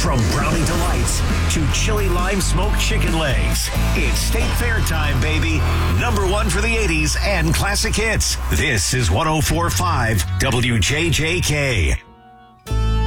From Brownie Delights to chili lime smoked chicken legs, it's State Fair time, baby. Number one for the 80s and classic hits. This is 104.5 WJJK.